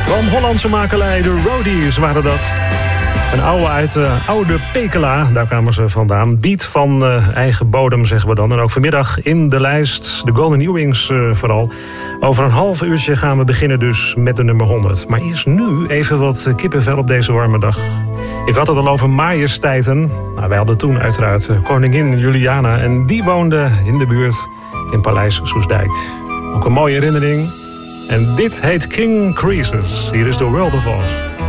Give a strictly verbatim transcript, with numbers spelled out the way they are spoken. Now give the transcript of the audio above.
Van Hollandse makelij, de Roadies waren dat. Een oude uit uh, Oude Pekela, daar kwamen ze vandaan. Beat van uh, eigen bodem, zeggen we dan. En ook vanmiddag in de lijst, de Golden Ewings uh, vooral. Over een half uurtje gaan we beginnen dus met de nummer honderd. Maar eerst nu even wat kippenvel op deze warme dag. Ik had het al over majesteiten. Nou, wij hadden toen uiteraard uh, koningin Juliana. En die woonde in de buurt in Paleis Soestdijk. Ook een mooie herinnering. En dit heet King Croesus. Hier is The World of Oz.